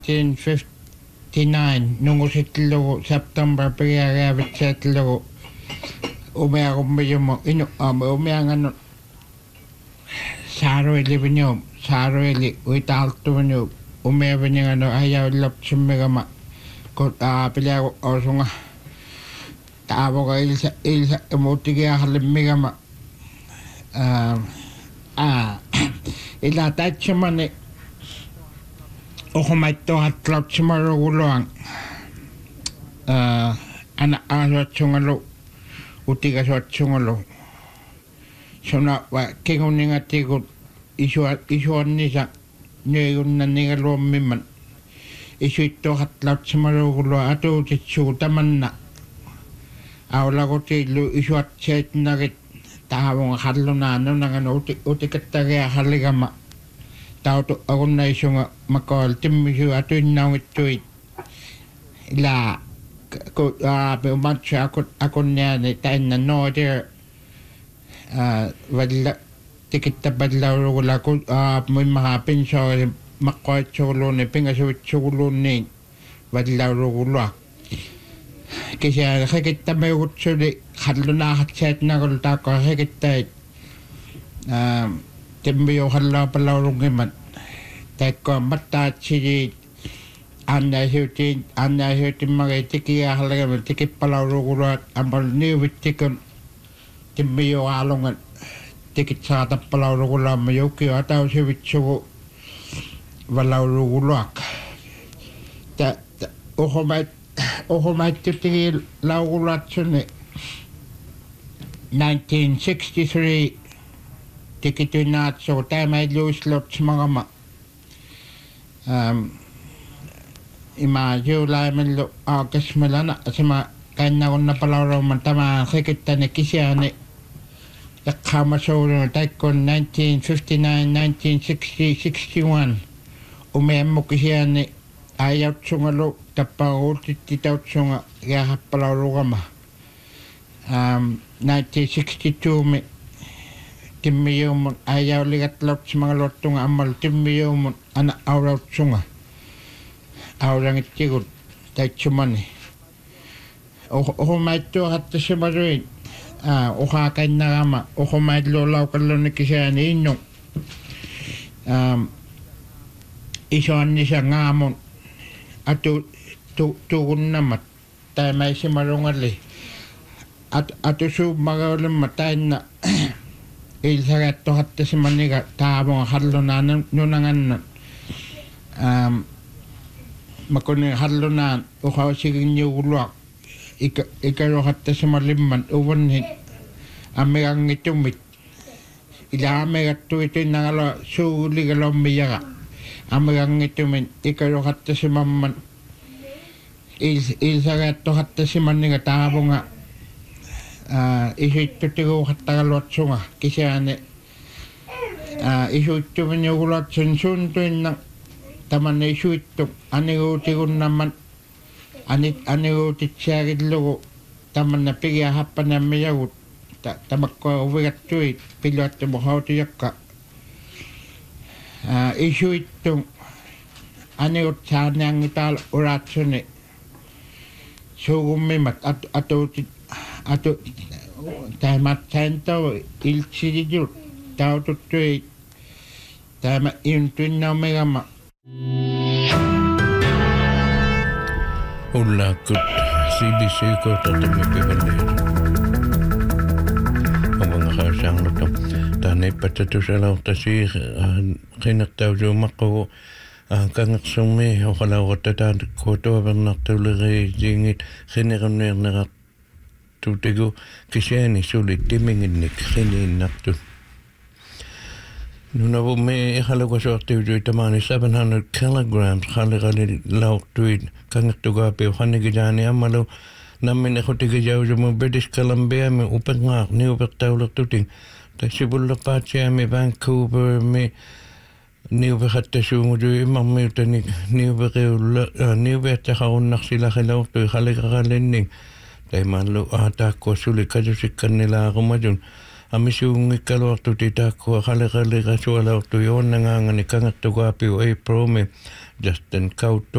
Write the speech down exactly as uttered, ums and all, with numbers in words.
nineteen fifty-nine nungusitlugu September pigaagaavitsaatlugu umiaqummayumu inu ama umianganu saaruilivinuum saaruili uitaaltuvinu umiavininganu ayaullapsimmigama kut aapilagu osunga taavoga ilsa ilsa muutigiahallimmigama aa ila taitsimani ohumaitto hatlautsimaruguluang ana aasuatsungalu utigasuatsungalu sona wa kinguningatikut isua isuannisa nuyunnanigaluammimman isuitto hatlautsimarugulua atuutitsuu tamanna aulagutiillu isuatsaitnagit tahavunga hallunaanu nanganu uti utikattagia halligama tautu agunnaisunga makol timmisu atuinnaungittuit ila ku aape umatsu akut akunniani tainna noodir valla tikittapallaurugula ku aap muimmaha pinsoori maqqoitsuguluuni pingasuitsuguluunniin vallauruguluak kisiaa hikittamayugutsuli hallunaahatsaitnagul taakko hikittait timmiyo hallaapalaurungimat taikko mattaatsiji annaisuutiin annaisuutimmagi tikiahalagama tikippalauruguluat amal niuvittikun timmiyo aalungat tikitsaatappalaurugulaamma yukio atausivitsugu valauruguluak ta ohomait ohomaittuttigi laugulatsuni nineteen sixty-three tikituinaatsugu taamailluisluutsmagama um ima juulaimillu aakasmalana asima kainnagunnapalauruman tamaa hikittani kisiani yaqqaamasuulunu taikkun nineteen fifty-nine nineteen sixty sixty-one umiammu kisiani ayautsungalu tappaguutittitautsunga yaahappalaurugama um nineteen sixty-two mi timmiyuumun ayauligatlautsimangaluattunga ammal timmiyuumun ana aurautsunga aurangittigut taitsumani ohumaittu hattasimaruin a ohaakainnagama ohumaitluulaukalluni kisiani innu um isuannisa ngaamun atu tu tugunnamat taamaisimarungalli at atusuummagaulimma tainna ilsagatto hattasimaniga taavunga hallunaan nunanganna um makuni hallunaan uhausiginniuguluaq ika ikaro hattasimalimman uvanhin ammigangitumit ilaamegattuituinnagala suuligalommiyaga ammiganngitumin ikaro hattasimamman il ilsagatto hattasimaniga taavunga isuittutigu hattagaluatsunga kisiani isuittuminugulatsun suuntuinna tamanna isuittu aniguutigunnaman anit aniguutitsiagillugu tamanna pigiahappanammiyagut tamakkoa uvigattuit piluattumu hautuyakka isuittu anigutsaaniangitaal uraatsuni suugummimat atu atuutit atu taimat saintau iltsijijut taututtuit taima intuinnaumigama ullakut C B C kotatammi pivalleet avangaqaussaarnuttu taanippattatusalaortasi qinnertausuumaqqagu kangersurmi oqalaugortataat kuutuavernartuleri jiingit qinnerunniernera tutigu kisiani sulit timinginnik qiniinnartut nunavumme iqalaguasuartiutuit tamaani seven hundred kilograms qaliqali laortuit kangertugaapi uqannigijaani ammalu nammin iqutigijausuma British Columbia mi upengaaq niupertaulertuting tassipullerpaatsiami Vancouver mi niupeqattasuungutu immarmiutani niuperiulla niupeattaqarunnarsilaqilaortui qaliqaqalinning taimallu aataakku suli kasusikkannilaaqumajun amisuungikkaluartuti taakkua qaliqaliqasualaortu yoonnangaangani kangertuqaapiu April mi Justin Kautto